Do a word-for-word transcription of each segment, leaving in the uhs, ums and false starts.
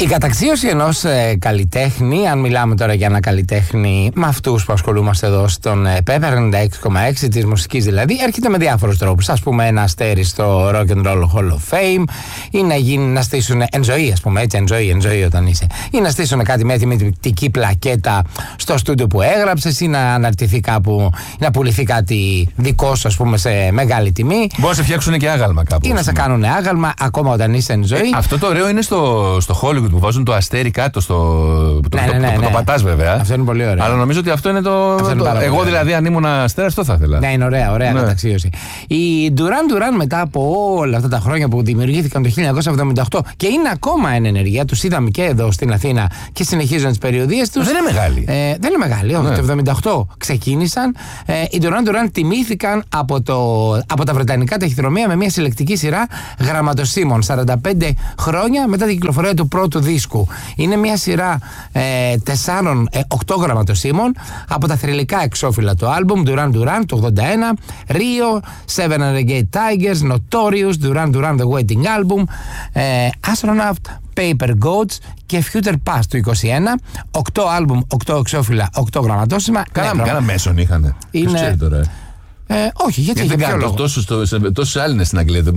Η καταξίωση ενός ε, καλλιτέχνη, αν μιλάμε τώρα για ένα καλλιτέχνη με αυτούς που ασχολούμαστε εδώ στον ε, Pepper ενενήντα έξι κόμμα έξι της μουσικής δηλαδή, έρχεται με διάφορους τρόπους. Ας πούμε, ένα αστέρι στο Rock and Roll Hall of Fame, ή να, γίνει, να στήσουν εν ζωή, ας πούμε, έτσι, εν ζωή, εν ζωή όταν είσαι, ή να στήσουν κάτι με τιμητική πλακέτα στο στούντιο που έγραψες, ή να αναρτηθεί κάπου, ή να πουληθεί κάτι δικό σου, ας πούμε, σε μεγάλη τιμή. Μπορεί να σε φτιάξουν και άγαλμα κάπου. Ή να σε κάνουν άγαλμα ακόμα όταν είσαι εν ζωή. Ε, αυτό το ωραίο είναι στο, στο Hollywood που βάζουν το αστέρι κάτω στο. Το, ναι, το, ναι, ναι, το, το, ναι. το πατάς βέβαια. Αυτό είναι πολύ ωραίο. Αλλά νομίζω ότι αυτό είναι το. Αυτό είναι το εγώ πολύ δηλαδή, αν ήμουν αστέρας, αυτό θα ήθελα. Ναι, είναι ωραία, ωραία ναι. καταξίωση. Η Duran Duran, μετά από όλα αυτά τα χρόνια που δημιουργήθηκαν το χίλια εννιακόσια εβδομήντα οκτώ και είναι ακόμα εν ενεργεία, τους είδαμε και εδώ στην Αθήνα και συνεχίζουν τις περιοδίες τους. Δεν είναι μεγάλη. Ε, δεν είναι μεγάλη, όχι. Ναι. Το εβδομήντα οκτώ ξεκίνησαν. Ε, οι Duran Duran τιμήθηκαν από, το, από τα βρετανικά ταχυδρομεία με μια συλλεκτική σειρά γραμματοσύμων σαράντα πέντε χρόνια μετά την κυκλοφορία του πρώτου δίσκου. Είναι μια σειρά ε, τεσσάρων, ε, οκτώ γραμματοσύμων από τα θρυλικά εξώφυλλα του άλμπουμ Duran Duran του ογδόντα ένα, Rio, Seven Renegade Tigers, Notorious, Duran Duran The Wedding Album, ε, Astronaut, Paper Goats και Future Past του είκοσι ένα. οκτώ άλμπουμ, οκτώ εξώφυλλα, οκτώ γραμματόσημα. Κάνα, κάνα μέσον είχανε. Είναι... Ποιος ξέρει τώρα. Ε, όχι, γιατί δεν κάνουν τόσους Έλληνες στην Αγγλία.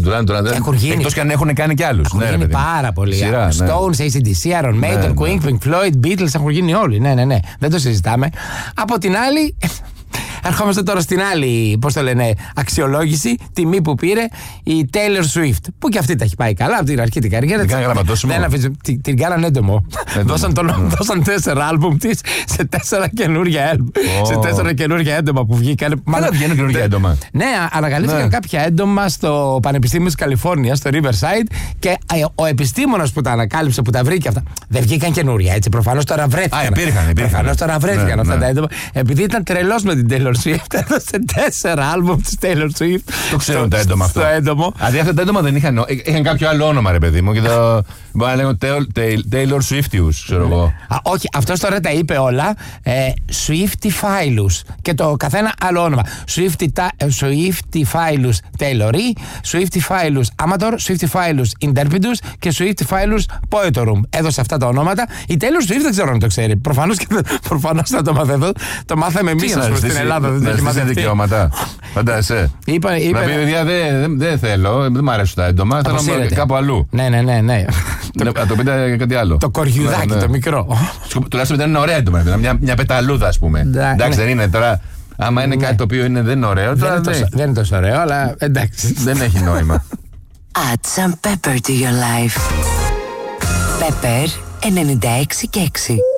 Εκτός και αν έχουν κάνει κι άλλους. Έχουν γίνει πάρα πολλοί. Stones, έι σι ντι σι, Iron Maiden, Queen, Pink Floyd, Beatles, έχουν γίνει όλοι. Ναι, ναι, ναι. Δεν το συζητάμε. Από την άλλη. Ερχόμαστε τώρα στην άλλη, πώς το λένε, αξιολόγηση, τιμή που πήρε η Taylor Swift. Που και αυτή τα έχει πάει καλά από την αρχή την καριέρα. Την κάνει γραμματόσημο. Δεν αφήσει, την, την κάναν έντομο. δώσαν, τον, mm. δώσαν τέσσερα άλμπουμ της σε τέσσερα καινούργια άλμπουμ. Oh. Σε τέσσερα καινούργια έντομα που βγήκαν. Μάλλον βγαίνουν καινούργια έντομα. Ναι, ανακαλύφθηκαν ναι. κάποια έντομα στο Πανεπιστήμιο της Καλιφόρνιας, στο Riverside, και ο επιστήμονας που τα ανακάλυψε, που τα βρήκε αυτά. Δεν βγήκαν καινούργια, έτσι. Προφανώς τώρα βρέθηκαν. Α, υπήρχαν, υπήρχαν. Προφανώς τώρα βρέθηκαν ναι, αυτά ναι. τα έντομα. Επειδή ήταν τρελός με την Taylor Swift, έδωσε τέσσερα άλμπουμ της Taylor Swift. Το ξέρουν τα έντομα αυτό. Στο έντομο. Δηλαδή αυτά τα έντομα δεν είχαν. Είχαν κάποιο άλλο όνομα, ρε παιδί μου. Και το. Μπορεί να λέγουν Taylor Swiftius, ξέρω εγώ. Όχι, αυτός τώρα τα είπε όλα. Swiftifilus. Και το καθένα άλλο όνομα. Swiftifilus Taylorii, Swiftifilus Amator, Swiftifilus Interpretus και Swiftifilus Poetorum. Έδωσε αυτά τα ονόματα. Η Taylor Swift δεν ξέρω αν το ξέρει. Προφανώς και προφανώς θα το μάθαμε. Το μάθαμε εμείς στην Ελλάδα. Δεν έχει μάθει δικαιώματα. Φαντάζεσαι. Είπα, να πει, παιδιά, δεν δε θέλω, δεν μου αρέσουν τα έντομα. Θέλω κάπου αλλού. Ναι, ναι, ναι. ναι. Να το πείτε κάτι άλλο. Το κοριουδάκι, ναι, ναι. το μικρό. Τουλάχιστον δεν είναι ωραίο έντομα. Μια, μια πεταλούδα, ας πούμε. Ναι, εντάξει, ναι. δεν είναι τώρα. Άμα είναι ναι. κάτι το οποίο είναι, δεν είναι ωραίο. Δεν, τώρα, είναι τόσο, δεν είναι τόσο ωραίο, αλλά εντάξει. Δεν έχει νόημα. Add some pepper to your life. Pepper ενενήντα έξι και έξι.